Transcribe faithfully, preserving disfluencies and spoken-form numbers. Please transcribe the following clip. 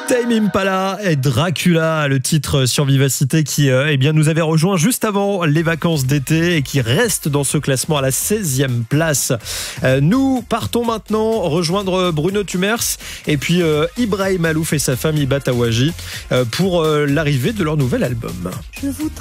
Tame Impala et Dracula, le titre sur Vivacité qui euh, eh bien, nous avait rejoint juste avant les vacances d'été et qui reste dans ce classement à la seizième place. Euh, nous partons maintenant rejoindre Bruno Tumers et puis euh, Ibrahim Alouf et sa femme Iba Tawaji euh, pour euh, l'arrivée de leur nouvel album. Je voudrais